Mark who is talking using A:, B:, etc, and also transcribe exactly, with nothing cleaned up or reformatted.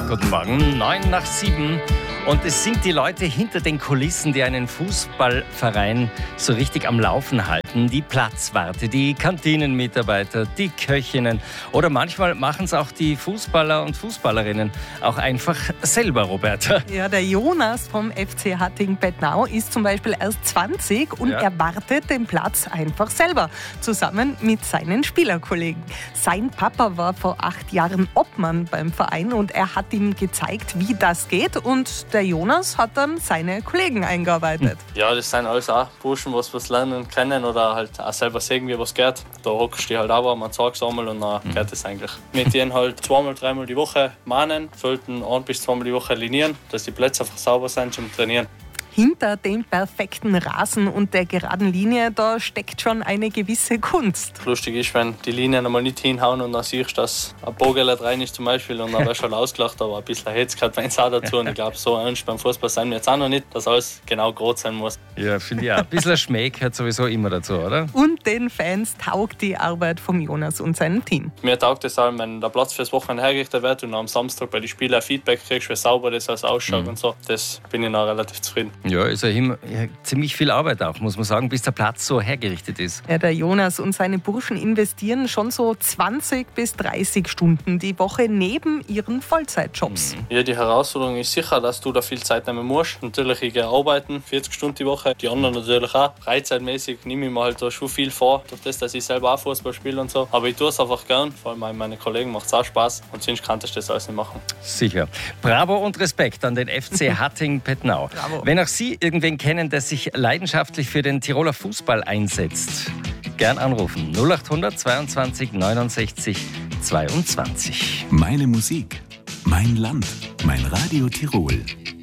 A: Guten Morgen, neun nach sieben. Und es sind die Leute hinter den Kulissen, die einen Fußballverein so richtig am Laufen halten. Die Platzwarte, die Kantinenmitarbeiter, die Köchinnen. Oder manchmal machen es auch die Fußballer und Fußballerinnen auch einfach selber, Roberta.
B: Ja, der Jonas vom F C Hatting-Bettnau ist zum Beispiel erst zwanzig und ja. er wartet den Platz einfach selber, zusammen mit seinen Spielerkollegen. Sein Papa war vor acht Jahren Obmann beim Verein und er hat ihm gezeigt, wie das geht, und der Jonas hat dann seine Kollegen eingearbeitet.
C: Ja, das sind alles auch Burschen, was was lernen können oder halt auch selber sehen, wie was geht. Da hockst du halt auch mal, man sagt es einmal und dann geht es eigentlich. Mit denen halt zweimal, dreimal die Woche mahnen, sollten ein bis zweimal die Woche linieren, dass die Plätze einfach sauber sind zum Trainieren.
B: Hinter dem perfekten Rasen und der geraden Linie, da steckt schon eine gewisse Kunst.
C: Lustig ist, wenn die Linien einmal nicht hinhauen und dann siehst du, dass ein Bogel rein ist zum Beispiel und dann wirst du halt ausgelacht, aber ein bisschen Hetz gehört bei uns auch dazu. Und ich glaube, so ernst beim Fußball sind wir jetzt auch noch nicht, dass alles genau gerade sein muss.
A: Ja, finde ich auch. Ein bisschen Schmäh gehört sowieso immer dazu, oder?
B: Und den Fans taugt die Arbeit von Jonas und seinem Team.
C: Mir taugt es auch, wenn der Platz fürs Wochenende hergerichtet wird und am Samstag bei den Spielern Feedback kriegst, wie sauber das alles ausschaut mhm. und so. Das bin ich noch relativ zufrieden.
A: Ja, ist ja, immer, ja ziemlich viel Arbeit auch, muss man sagen, bis der Platz so hergerichtet ist.
B: Ja, der Jonas und seine Burschen investieren schon so zwanzig bis dreißig Stunden die Woche neben ihren Vollzeitjobs.
C: Mhm. Ja, die Herausforderung ist sicher, dass du da viel Zeit nehmen musst. Natürlich, ich gehe arbeiten, vierzig Stunden die Woche. Die anderen natürlich auch. Freizeitmäßig nehme ich mir halt da schon viel vor, durch das, dass ich selber auch Fußball spiele und so. Aber ich tue es einfach gern, vor allem meinen Kollegen macht es auch Spaß und sonst kann ich das alles nicht machen.
A: Sicher. Bravo und Respekt an den F C Hatting-Bettnau. Wenn auch Sie irgendwen kennen, der sich leidenschaftlich für den Tiroler Fußball einsetzt, gern anrufen. null acht hundert zweiundzwanzig neunundsechzig zweiundzwanzig.
D: Meine Musik, mein Land, mein Radio Tirol.